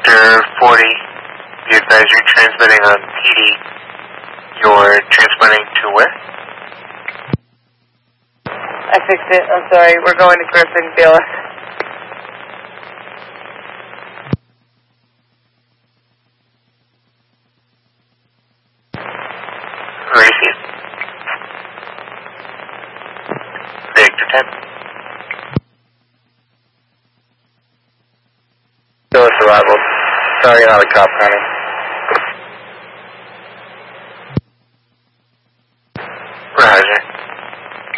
Victor 40, be advised you're transmitting on PD. You're transmitting to where? I fixed it. I'm sorry. We're going to Griffin, Baylor. Receive. Victor 10. Phyllis arrival. Sorry, not a cop, honey.